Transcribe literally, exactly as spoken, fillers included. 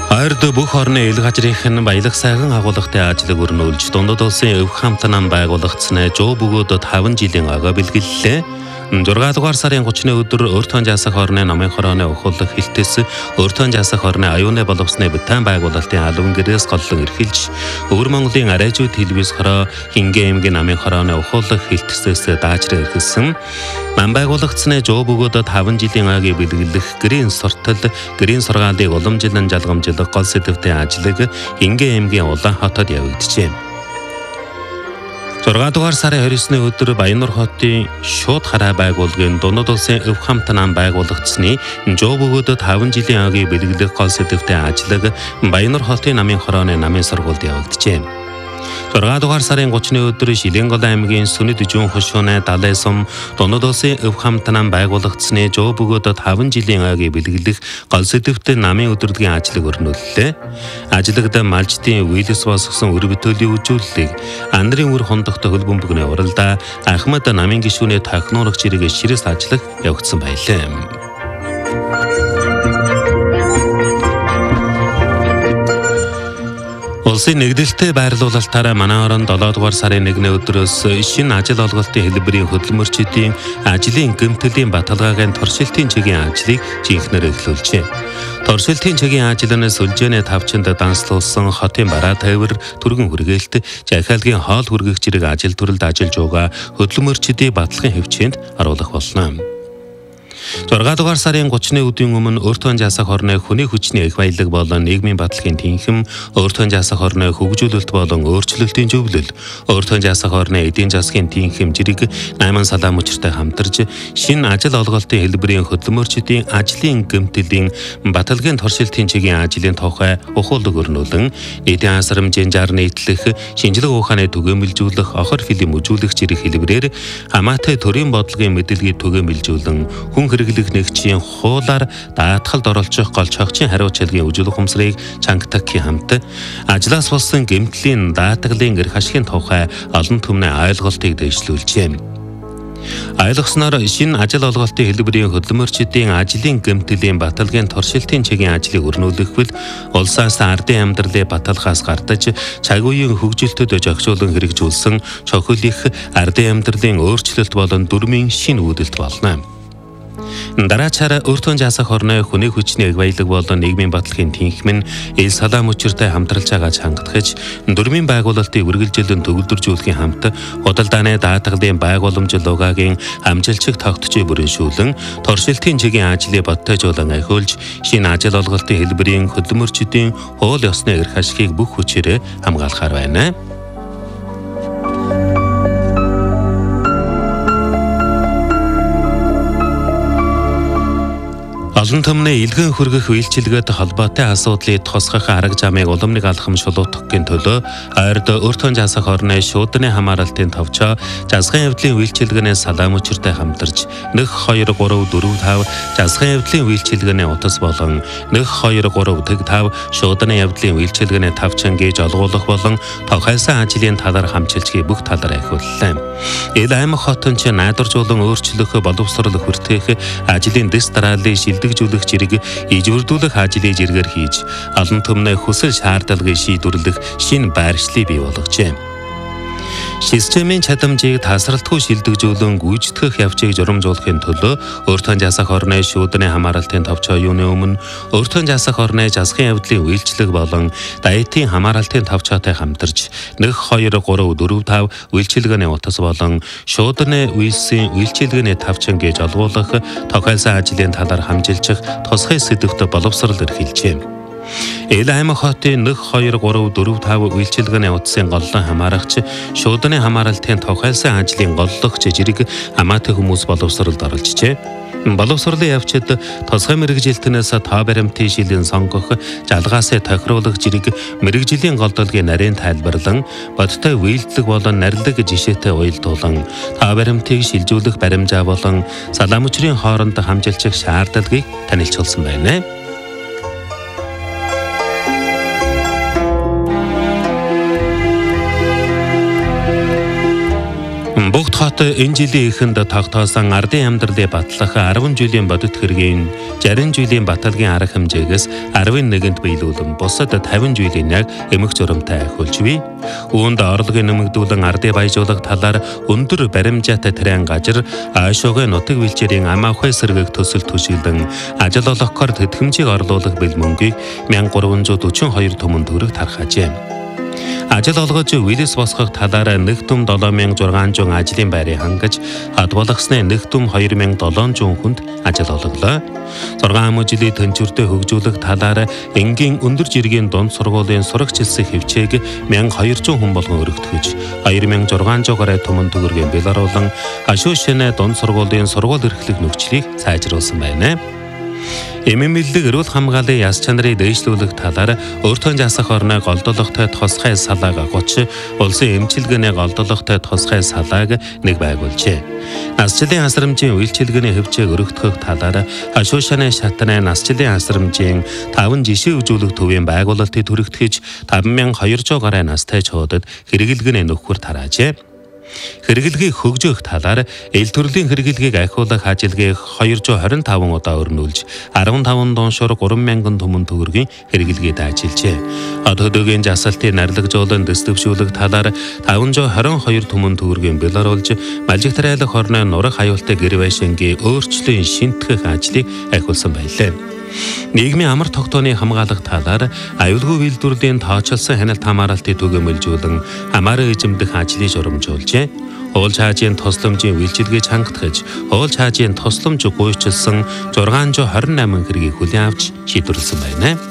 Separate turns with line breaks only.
Ойрд бүх орны ил газрын баялаг сайхан агуулгатай ажлыг өрнүүлж дундад улсын өв хамтнам байгуулагдсан жоо бөгөөд таван жилийн ага бэлгэллээ. зургаан дугаар сарын гуравны өдөр өөртөө жасах орны намын хорооны ухуулах хилтэс өөртөө жасах орны аюуны боловсны битэн байгуулалтын албан гэрээс голлон эрхэлж өвөр Монголын арайжууд телевиз хороо хингээ эмгийн намын хорооны ухуулах хилтэсээс даачран эрхэлсэн. Нам байгуулагдсны жоо бөгөөд таван жилийн агийг бэлгэлэх гэрийн сортол гэрийн сургаалыг уламжлан жалгамжлах гол сэдвтэй ажлыг хингээ эмгийн улаан хотод явагдчихэ. зургаан дугаар сарын хоёр и девятны өдөр Баяннур хотын шууд хараа байгууллагын дундад улсын өв хамтнам байгуулагдсны жоо бөгөөд таван жилийн агийг бэлгэлэх гол сэдвтэй ажлыг Баяннур хотын намын хорооны намын сургуульд явагдчихэ. зургаан дугаар сарын гуравны өдөр Шилэнгол аймгийн Сүнэд Жүн хошууны далай сум дундад улсын өв хамтнам байгуулагдсны жоо бөгөөд таван жилийн агийг бэлгэлэх гол сэдвтэй намын өдрөлгийн ажлыг өрнүүллээ. Ажлагт малчтын үйлс босгосон өр бүтээлийн үжүүлэлийг андрын үр хондогтой хөл бөмбөгний уралдаа Ахмад намын гишүүний тахнуурах чирэг ширэс ажлаг явагдсан байлаа. Улсын нэгдэлтэй байрлуулалтаараа манай орон долоо дугаар сарын нэгний өдрөөс шинэ ажил олголтын хэлбэрийн хөдөлмөрчдийн ажлын гэмтгэлийн баталгаагийн туршилтын чигийн ажлыг жинхнээр эхлүүлжээ. Туршилтын чигийн ажил нь сүлжээний тавчинд данслуулсан хотын бараа тайвар түргэн хүргээлт захиалгын хоол хүргэх зэрэг ажил төрөлд ажиллаж байгаа хөдөлмөрчдийн баталгын хөвчөнд оруулах болно. зургаан дугаар сарын гуравны өдрийн өмнө өөртөө жасах орны хүний хүчний их баялаг болон нийгмийн баталгааны тэнхим, өөртөө жасах орны хөгжүүлэлт болон өөрчлөлтийн зөвлөл, өөртөө жасах орны эдийн засгийн тэнхим зэрэг найман салаа мөчөртэй хамтарч шинэ ажил олголтын хэлбэрийн хөдөлмөрчдийн ажлын гэмтгэлийн баталгааны туршилтын чигийн ажлын тухай ухуулдаг өрнүүлэн нийтийн хасрамжийн жар нийтлэх, шинжлэх ухааны түгээмэлжүүлэх, охор фильм үзүүлэх зэрэг хэлбэрээр хамаатай төрийн бодлогын мэдээллийг түгээмэлжүүлэн хүн хэрэглэх нэгжийн хуулаар даатгалд оруулах гол чогчийн хариуцлагын үжил ухамсарыг чангатахын хамт ажлаас болсон гэмтлийн даатгалын эрх ашигын тухай олон түмний ойлголтыг дэвшлүүлжээ. Ойлгосноор шинэ ажил олголтын хэлбэрийн хөдөлмөрчдийн ажлын гэмтгэлийн баталгааны туршилтын чигийн ажлыг өрнүүлэхвэл улсаас ардын амьдралын баталгаас гартаж цаг үеийн хөгжилтөд зохицуулан хэрэгжүүлсэн чухал их ардын амьдралын өөрчлөлт болон дүрмийн шинэ үүдэлт болно. Дараачаар өөртөө жасах орны хүний хүчний их баялаг болон нийгмийн баталгааны тэнхим нь ил салаа мөчөртэй хамтралж байгаа чангатгаж дүрмийн байгуулалтыг үргэлжлэн төгөлдржүүлэхийн хамт худалдааны даатгалын байгууламж лугагийн амжилтчиг тогтцоо бүрэншүүлэн туршилтын чигийн ажлыг бодтойжуулан ахиулж шинэ ажил олголтын хэлбэрийн хөдөлмөрчдийн хууль ёсны эрх ашигыг бүх хүчээр хамгаалахаар байна. Олон түмний илгэн хүргэх үйлчилгээтэй холбоотой асуудлыг тусгах арга замыг уламжлалыг алхам шулуутгахын төлөө ойрд өөртөө жасах орны шуудны хамааралтын товчоо жазгын явдлын үйлчилгээний салаа мөчөртэй хамтарч нэг хоёр гурав дөрөв тав жазгын явдлын үйлчилгээний утас болон нэг хоёр гурав тэг тав шуудны явдлын үйлчилгээний тавчан гэж олгуулах болон тохиолсон ажлын талаар хамчилжгийг бүх талаар ахиуллаа. Ил аймаг хотын ч найдваржуулан өөрчлөх боловсрол хүртээх ажлын дэс дарааллын шилдэгжүүлэх зэрэг ижвэрдүүлэх ажлыг зэргээр хийж олон түмний хүсэл шаардлагыг шийдвэрлэх шинэ байршлыг бий болгожээ. Системийн чадамжийг тасралтгүй шилдэгжүүлэн гүйцэтгэх явцыг журамжуулахын төлөө өөртөө жасах орны шүүдний хамааралтын товчоо юуны өмнө өөртөө жасах орны жазгын явдлын үйлчлэг болон дайетийн хамааралтын товчоотой хамтарч нэг хоёр гурав дөрөв тав үйлчилгээний утас болон шуудны үйлсийн үйлчилгээний тавчан гэж олгуулах тохиолсон ажлын талаар хамжилчих тусгай сэдвт боловсрол эрхэлжээ. Ил аймаг хотын нэг хоёр гурав дөрөв тав үйлчилгээний утсын голлон хамаарагч шуудны хамааралтын тохиолсон ажлын голлогч зэрэг хамаатай хүмүүс боловсролд оролцжээ. Боловсролын явцад тусгай мэрэгжилтнээс тоо баримтын шилэн сонгох, жалгаасаа тохируулах зэрэг мэрэгжлийн голдолгийн нарийн тайлбарлан бодтой үйлдэлэг болон нарилдаг жишээтэй уялдуулан тоо баримтыг шилжүүлэх баримжаа болон салаа мөчрийн хооронд хамжилчих шаардлагыг танилцуулсан байна. Бүгд хот Бусад энэ жилийн эхэнд тогтоосон ардын амьдралыг батлах арван жилийн бодит хэргийн шарин жилийн баталгийн арга хэмжээгээс арван нэгэнд биелүүлэн бусад тавин жилийн яг эмх зурамтай ахиулж бий. Үүнд орлогыг нэмэгдүүлэн ардыг баяжуулах талаар өндөр баримжаатай тэрэн гажир аашуугийн нутаг бэлчээрийн ам авахын сэргийг төсөл түшиглэн ажил олгохоор тэтгэмжийг орлуулах бэл мөнгийг мянга гурван зуун дөрвөн хоёр түмэн төгрөг тархаажээ. Ажил олгож Виллис босгох талаараа нэг түм долоон мянга зургаан зуун ажлын байрыг хангаж хадгалгасны нэг түм хоёр мянга долоон зуун хүнд ажил олглоо. зургаан жилийн тэнцвэртэй хөгжүүлэх талаараа энгийн өндөр жиргийн дунд сургуулийн сурагч хэлсэх хөвчээг мянга хоёр зуун хүн болгон өргөтгөж хоёр мянга зургаан зуун гаруй түмэн төгрөгийн бэларуулан хашуу шинэ дунд сургуулийн сургууль эрхлэх нөхцөлийг сайжруулсан байна. Эмэмэллэг эрүүл хамгааллын яс чанарыг дэвшлүүлэх талаар өөртөө засах орны голдолготой тусгай салааг агуулж улсын эмчилгээний голдолготой тусгай салааг нэг байгуулжээ. Насжилтын хасрамжийн үйлчилгээний хөвчийг өргөтгөх талаар хашуу шаны шатны насжилтын хасрамжийн таван жишээ үзүүлэх төвийн байгуулалтыг төрөгдөхөж таван мянга хоёр зуун гаруй настай чуудад хэрэгэлгээний нөхөр тараажээ. Хэрэглэгийг хөгжөөх талаар эл төрлийн хэрэглэгийг ахиулах ажилгийг хоёр зуун хорин таван удаа өрнүүлж арван таван дуушуур гурван мянган түмэн төгрөгийн хэрэглэгээд ажиллажээ. Од хөдөөгийн жасалтын нарлагжуулан дэвшүүлэх талаар таван зуун хорин хоёр түмэн төгрөгийн бэларуулж малжигтрайлах орны нурах аюултай гэр байшингийн өөрчлөлийн шинтгэх ажлыг ахиулсан байлаа. Нийгмийн амар тогтооны хамгаалах талаар аюулгүй үйлдвэрлэлийн тоочилсон ханалт хамааралтыг түгээмэлжүүлэн хамааран эзэмдэх ажлыг урамжуулжээ. Уул чаажийн тусламжийн үйлчилгээг хангахж, уул чаажийн тусламж гуйчилсан зургаан зуун хорин намын хэргийг хүлээн авч шийдвэрлсэн байна.